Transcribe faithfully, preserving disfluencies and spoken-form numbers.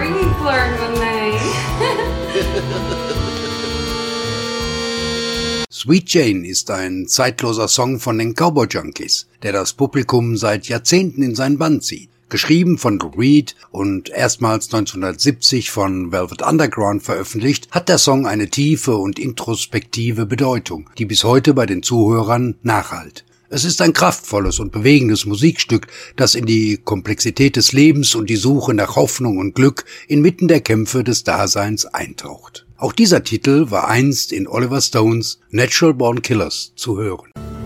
really flirt with me. Sweet Jane ist ein zeitloser Song von den Cowboy Junkies, der das Publikum seit Jahrzehnten in seinen Bann zieht. Geschrieben von Lou Reed und erstmals neunzehnhundertsiebzig von Velvet Underground veröffentlicht, hat der Song eine tiefe und introspektive Bedeutung, die bis heute bei den Zuhörern nachhallt. Es ist ein kraftvolles und bewegendes Musikstück, das in die Komplexität des Lebens und die Suche nach Hoffnung und Glück inmitten der Kämpfe des Daseins eintaucht. Auch dieser Titel war einst in Oliver Stones Natural Born Killers zu hören.